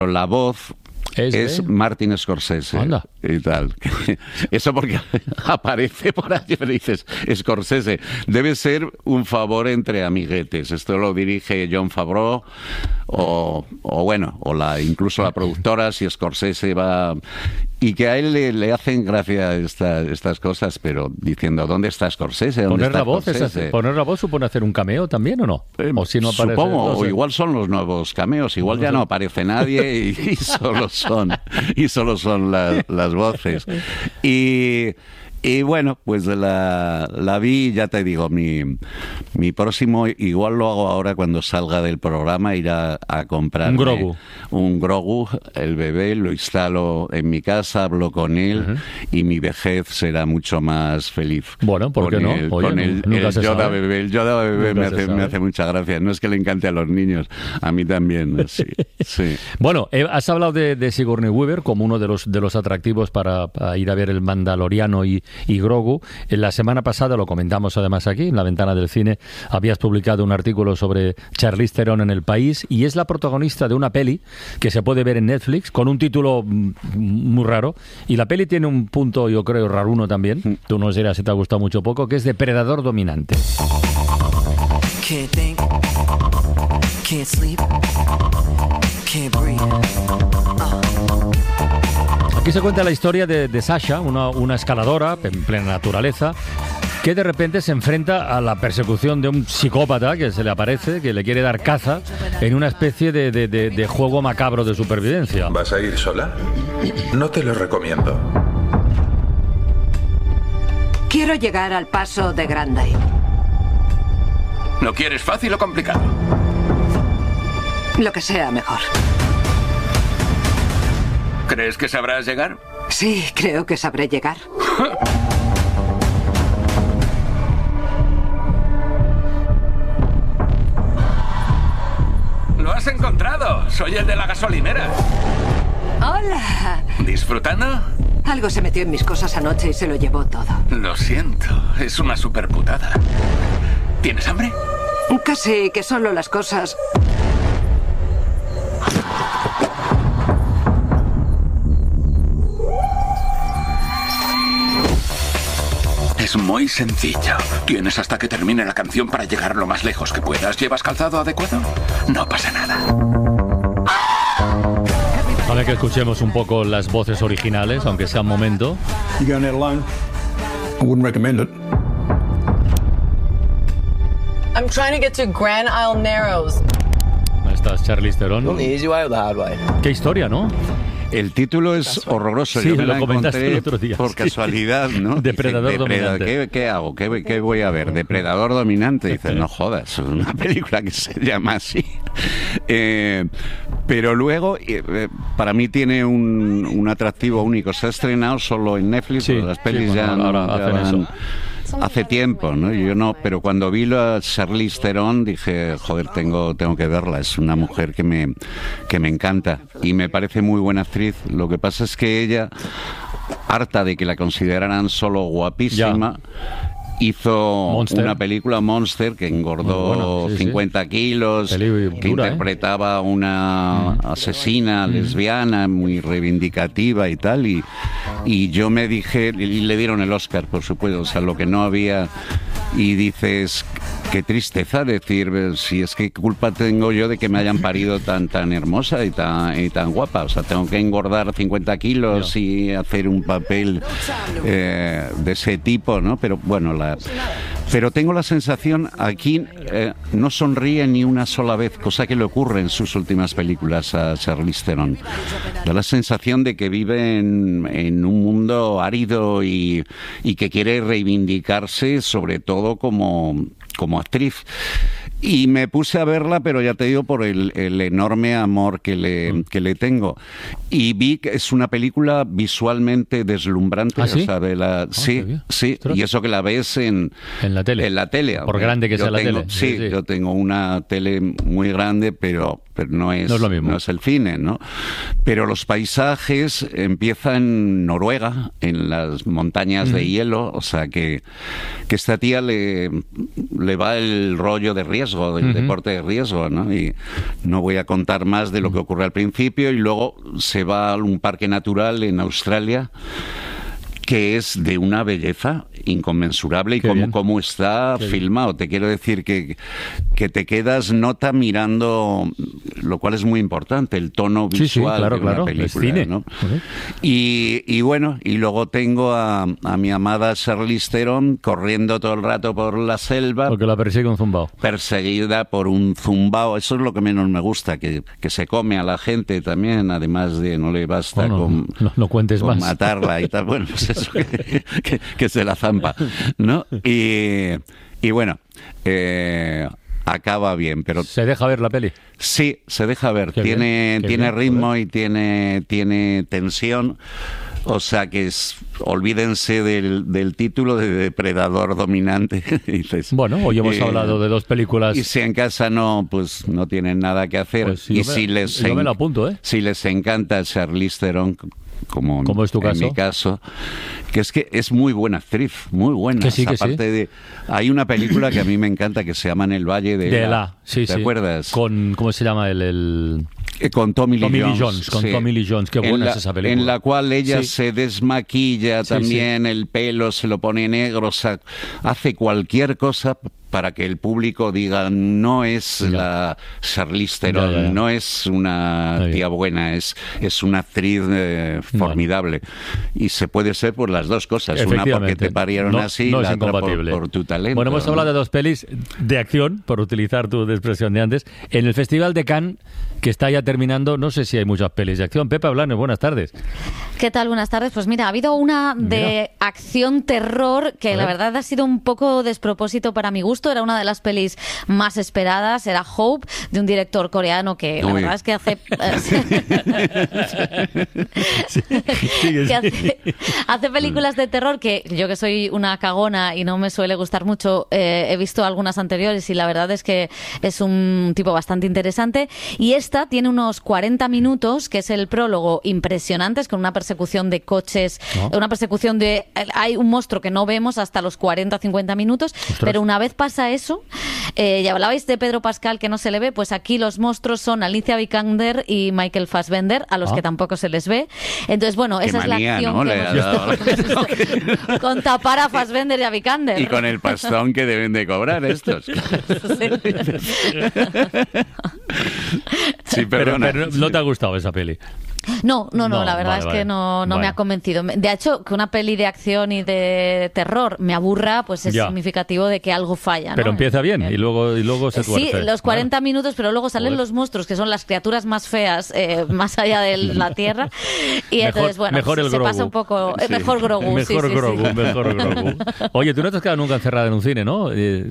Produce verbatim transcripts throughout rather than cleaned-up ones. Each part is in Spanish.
la voz es, es ¿eh? Martin Scorsese. Anda. Y tal. Eso porque aparece por ahí, pero dices, Scorsese. Debe ser un favor entre amiguetes. Esto lo dirige Jon Favreau, o, o bueno, o la incluso la productora, si Scorsese va... Y que a él le, le hacen gracia esta, estas cosas, pero diciendo, ¿dónde está Scorsese? ¿Dónde ¿Poner está la voz es Scorsese? hacer, ¿Poner la voz supone hacer un cameo también o no? Eh, o si no aparece, supongo, no sé. o igual son los nuevos cameos, igual no ya sé. no aparece nadie y, y solo son y solo son las, las voces. Y... Y bueno, pues la, la vi, ya te digo, mi, mi próximo, igual lo hago ahora cuando salga del programa, ir a, a comprar un Grogu. Un Grogu, el bebé, lo instalo en mi casa, hablo con él, uh-huh. y mi vejez será mucho más feliz. Bueno, ¿por con qué no? El, Oye, con el, nunca el se Yoda sabe. bebé. El Yoda bebé me hace, me hace mucha gracia. No es que le encante a los niños, a mí también. Sí, sí. Bueno, eh, has hablado de, de Sigourney Weaver como uno de los, de los atractivos para, para ir a ver El Mandaloriano y, y Grogu. En la semana pasada, lo comentamos además aquí, en La Ventana del Cine, habías publicado un artículo sobre Charlize Theron en El País, y es la protagonista de una peli que se puede ver en Netflix con un título muy raro, y la peli tiene un punto, yo creo, raruno también, tú nos dirás si te ha gustado mucho o poco, que es Depredador Dominante. Can't think, can't sleep, can't breathe. Uh. Aquí se cuenta la historia de, de Sasha, una, una escaladora en plena naturaleza, que de repente se enfrenta a la persecución de un psicópata que se le aparece, que le quiere dar caza en una especie de, de, de, de juego macabro de supervivencia. ¿Vas a ir sola? No te lo recomiendo. Quiero llegar al paso de Grandai. ¿Lo quieres fácil o complicado? Lo que sea mejor. ¿Crees que sabrás llegar? Sí, creo que sabré llegar. ¡Lo has encontrado! Soy el de la gasolinera. ¡Hola! ¿Disfrutando? Algo se metió en mis cosas anoche y se lo llevó todo. Lo siento, es una superputada. ¿Tienes hambre? Casi, que solo las cosas... Es muy sencillo. Tienes hasta que termine la canción para llegar lo más lejos que puedas. ¿Llevas calzado adecuado? No pasa nada. Vale, que escuchemos un poco las voces originales, aunque sea un momento. You going it alone? I wouldn't recommend it. I'm trying to get to Grand Isle Narrows. Ahí estás, Charlize Theron. The easy way or the hard way? Qué historia, ¿no? El título es horroroso. Sí, Yo me lo la comentaste encontré el otro día. por Sí. casualidad, ¿no? Depredador Dice, dominante. ¿qué, ¿Qué hago? ¿Qué, ¿Qué voy a ver? Depredador dominante. Dices, no jodas, es una película que se llama así. Eh, pero luego, eh, para mí tiene un, un atractivo único. Se ha estrenado solo en Netflix, Sí, pero las pelis sí, ya, bueno, ahora no, ya hacen van- eso. Hace tiempo, ¿no? Yo no, pero cuando vi a Charlize Theron dije, joder, tengo, tengo que verla. Es una mujer que me, que me encanta y me parece muy buena actriz. Lo que pasa es que ella, harta de que la consideraran solo guapísima, hizo Monster. una película, Monster, que engordó Muy buena, sí, sí. cincuenta kilos, Peli que dura, ¿eh? interpretaba una asesina lesbiana muy reivindicativa y tal, y, y yo me dije, y le dieron el Oscar, por supuesto, o sea, lo que no había, y dices, qué tristeza decir, si es que culpa tengo yo de que me hayan parido tan tan hermosa y tan, y tan guapa, o sea, tengo que engordar cincuenta kilos y hacer un papel eh, de ese tipo, ¿no? Pero bueno, la pero tengo la sensación, aquí eh, no sonríe ni una sola vez, cosa que le ocurre en sus últimas películas a Charlize Theron. Da la sensación de que vive en, en un mundo árido y, y que quiere reivindicarse, sobre todo como, como actriz. Y me puse a verla, pero ya te digo, por el, el enorme amor que le, que le tengo. Y vi que es una película visualmente deslumbrante. ¿Ah, sí? O sea, de la, Ah, sí, qué bien. sí. Ostras. Y eso que la ves en, En la tele. en la tele. Por grande que Yo sea la tengo- tele. Sí, Sí, sí. yo tengo una tele muy grande, pero, pero no es, no es lo mismo. No es el cine, ¿no? Pero los paisajes empiezan en Noruega, en las montañas mm. de hielo, o sea que, que esta tía le, le va el rollo de riesgo, del uh-huh. deporte de riesgo, ¿no? Y no voy a contar más de lo que ocurre al principio, y luego se va a un parque natural en Australia que es de una belleza inconmensurable y como, como está Qué filmado. Bien. Te quiero decir que, que te quedas nota mirando, lo cual es muy importante, el tono visual sí, sí, claro, de una claro, película. Cine. ¿No? Uh-huh. Y, y bueno, y luego tengo a, a mi amada Charlize Theron corriendo todo el rato por la selva. Porque la persigue un zumbao. Perseguida por un zumbao. Eso es lo que menos me gusta, que, que se come a la gente también, además de no le basta bueno, con, no, no cuentes con más. matarla y tal. Bueno, pues eso. Que, que, que se la zampa, ¿no? Y, y bueno, eh, acaba bien, pero... ¿Se deja ver la peli? Sí, se deja ver. Qué tiene bien, tiene bien, ritmo joder. y tiene, tiene tensión. O sea que es, olvídense del, del título de depredador dominante. Dices, bueno, hoy hemos eh, hablado de dos películas. Y si en casa no, pues no tienen nada que hacer. Pues y yo si me, les yo en, me lo apunto, ¿eh? Si les encanta Charlize Theron, como, ¿Cómo es tu en caso? mi caso, que es que es muy buena actriz, muy buena. Que sí, que Aparte sí. de, hay una película que a mí me encanta que se llama En el Valle de, de Ela. la, sí, ¿Te sí. acuerdas? Con, ¿cómo se llama el...? el... Con Tommy Lee Tommy Jones, Lee Jones, con sí. Tommy Lee Jones, qué buena en la, es esa película. En la cual ella sí. se desmaquilla sí, también, sí. el pelo se lo pone negro, o sea, hace cualquier cosa para que el público diga no es ya. la Charlize Theron, ya, ya, ya. no es una Muy tía bien. buena, es, es una actriz eh, formidable. Bueno. Y se puede ser por las dos cosas, una porque te parieron no, así y no la otra por, incompatible. por tu talento. Bueno, hemos ¿no? hablado de dos pelis de acción, por utilizar tu expresión de antes, en el Festival de Cannes, que está ya terminando, no sé si hay muchas pelis de acción. Pepa Blanes, buenas tardes. ¿Qué tal? Buenas tardes. Pues mira, ha habido una de mira. acción-terror que la verdad ha sido un poco despropósito para mi gusto. Era una de las pelis más esperadas. Era Hope, de un director coreano que la Uy. verdad es que hace... sí, sigue, que hace, hace películas de terror que yo, que soy una cagona y no me suele gustar mucho, eh, he visto algunas anteriores y la verdad es que es un tipo bastante interesante. Y esta tiene unos cuarenta minutos, que es el prólogo impresionante, es con una persecución de coches, ¿no? una persecución de... Hay un monstruo que no vemos hasta los cuarenta a cincuenta minutos, Ostras. pero una vez pasa eso, eh, ya hablabais de Pedro Pascal que no se le ve, pues aquí los monstruos son Alicia Vikander y Michael Fassbender, a los ah. que tampoco se les ve. Entonces, bueno, Qué esa manía, es la acción ¿no? que Le hemos visto. Con tapar a Fassbender y a Vikander. Y con el pastón que deben de cobrar estos. Sí, pero, pero no te ha gustado esa peli. No, no, no, no, la verdad vale, es vale. que no, no vale. me ha convencido. De hecho, que una peli de acción y de terror me aburra, pues es ya. significativo de que algo falla, ¿no? Pero empieza bien y luego, y luego se tuerce. Sí, los cuarenta vale. minutos, pero luego salen Joder. los monstruos, que son las criaturas más feas, eh, más allá de la Tierra. Y mejor, entonces, bueno, mejor el se Grogu. pasa un poco... Sí. Eh, mejor Grogu, mejor sí, sí, Grogu, sí. Mejor Grogu. Oye, tú no te has quedado nunca encerrada en un cine, ¿no? Eh,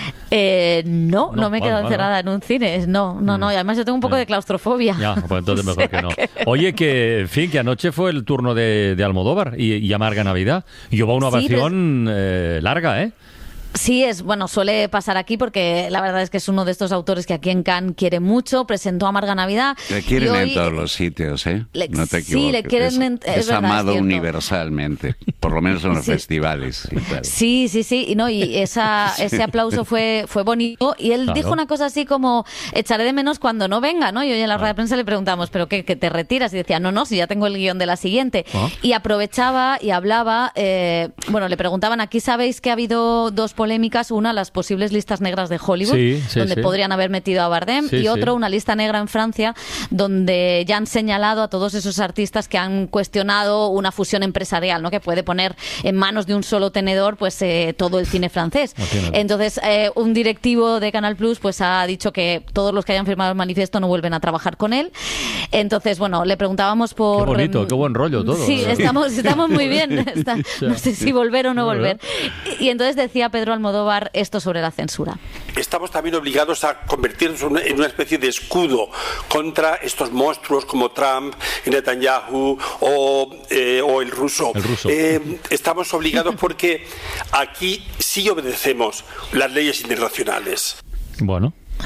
eh, no, no, no me he quedado vale, encerrada vale. en un cine. No, no, no. Y además yo tengo un poco ya. de claustrofobia. Ya, pues entonces mejor que no. Oye, que, en fin, que anoche fue el turno de, de Almodóvar y, y Amarga Navidad. Y llevó una ovación sí, pero... eh, larga, ¿eh? Sí, es bueno, suele pasar aquí porque la verdad es que es uno de estos autores que aquí en Cannes quiere mucho, presentó Amarga Navidad. Le quieren hoy, en todos los sitios, ¿eh? Le, no te equivoques. Sí, le quieren es, en, es, es verdad, amado es universalmente, por lo menos en los sí. festivales. Y tal. Sí, sí, sí, y no, y esa, ese aplauso fue, fue bonito y él claro. dijo una cosa así como echaré de menos cuando no venga, ¿no? Y hoy en la rueda de prensa le preguntamos, ¿pero qué, que te retiras? Y decía, no, no, si ya tengo el guión de la siguiente. ¿Ah? Y aprovechaba y hablaba, eh, bueno, le preguntaban, aquí sabéis que ha habido dos polémicas, una, las posibles listas negras de Hollywood, sí, sí, donde sí. podrían haber metido a Bardem, sí, y otro, sí. una lista negra en Francia, donde ya han señalado a todos esos artistas que han cuestionado una fusión empresarial, ¿no? Que puede poner en manos de un solo tenedor pues eh, todo el cine francés. Imagínate. Entonces, eh, un directivo de Canal Plus pues ha dicho que todos los que hayan firmado el manifiesto no vuelven a trabajar con él. Entonces, bueno, le preguntábamos por... Qué bonito, qué buen rollo todo. Sí, estamos, estamos muy bien. Está, no sé si volver o no volver. Y entonces decía Pedro Almodóvar esto sobre la censura. Estamos también obligados a convertirnos en una especie de escudo contra estos monstruos como Trump, Netanyahu o, eh, o el ruso. El ruso. Eh, estamos obligados porque aquí sí obedecemos las leyes internacionales. Bueno.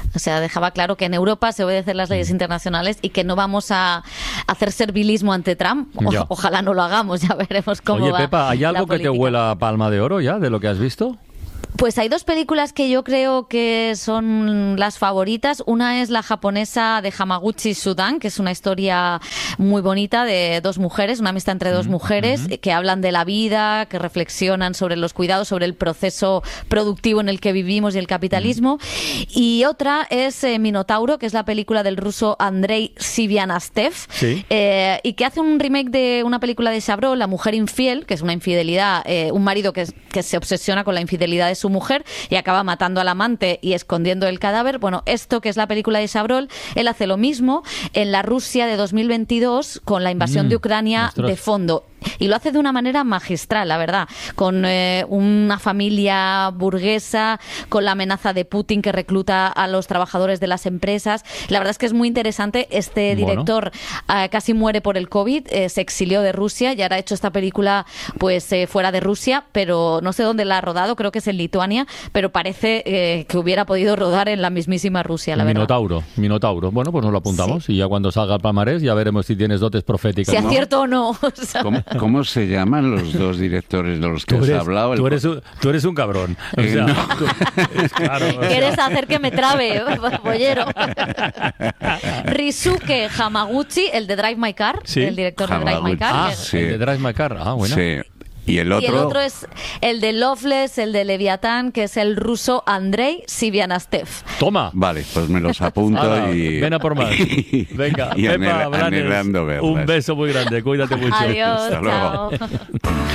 O sea, dejaba claro que en Europa se obedecen las leyes internacionales y que no vamos a hacer servilismo ante Trump. O, ojalá no lo hagamos, ya veremos cómo Oye, va. Oye, Pepa, ¿hay algo que te huela a palma de oro ya de lo que has visto? Pues hay dos películas que yo creo que son las favoritas. Una es la japonesa de Hamaguchi Sudan, que es una historia muy bonita de dos mujeres, una amistad entre dos mujeres, uh-huh. que hablan de la vida, que reflexionan sobre los cuidados, sobre el proceso productivo en el que vivimos y el capitalismo. Uh-huh. Y otra es eh, Minotauro, que es la película del ruso Andrei Sivianastev, ¿sí? eh, y que hace un remake de una película de Chabrol, La mujer infiel, que es una infidelidad, eh, un marido que, que se obsesiona con la infidelidad de su mujer y acaba matando al amante y escondiendo el cadáver. Bueno, esto que es la película de Chabrol, él hace lo mismo en la Rusia de dos mil veintidós con la invasión mm, de Ucrania ostras. de fondo. Y lo hace de una manera magistral, la verdad, con eh, una familia burguesa, con la amenaza de Putin que recluta a los trabajadores de las empresas. La verdad es que es muy interesante. Este director bueno. eh, casi muere por el COVID, eh, se exilió de Rusia y ahora ha hecho esta película pues eh, fuera de Rusia, pero no sé dónde la ha rodado, creo que es en Lituania, pero parece eh, que hubiera podido rodar en la mismísima Rusia, la Minotauro, verdad. Minotauro. Bueno, pues nos lo apuntamos sí. y ya cuando salga el palmarés ya veremos si tienes dotes proféticas. Si ¿no? acierto o no. O sea. ¿Cómo, ¿Cómo se llaman los dos directores de los que eres, has hablado? Tú eres, un, tú eres un cabrón. O sea, eh, no. tú, es claro, o sea. Quieres hacer que me trabe, bollero. Risuke Hamaguchi, el de Drive My Car, ¿Sí? el director Hamaguchi. de Drive My Car. Ah, que... sí. el de Drive My Car. Ah, bueno. Sí. ¿Y el otro? Y el otro es el de Loveless, el de Leviatán, que es el ruso Andrei Sivianastev. Toma. Vale, pues me los apunto Ahora, y... Ven a por más. Venga, y Pepa anhel- Blanes, anhelando verlas. Un beso muy grande, cuídate mucho. Adiós, Hasta luego. chao.